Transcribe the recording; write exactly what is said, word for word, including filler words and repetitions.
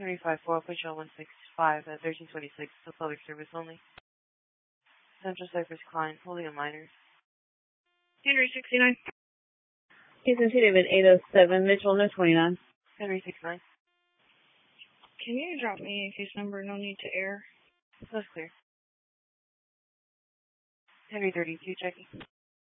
Henry five four, I'll put you on one six five at thirteen twenty-six, so public service only. Central Cypress Klein, holding a minor. Henry sixty-nine. Houston City David eight oh seven, Mitchell, no twenty-nine. Henry sixty-nine. Can you drop me a case number? No need to air. That's clear. Henry thirty-two, checking.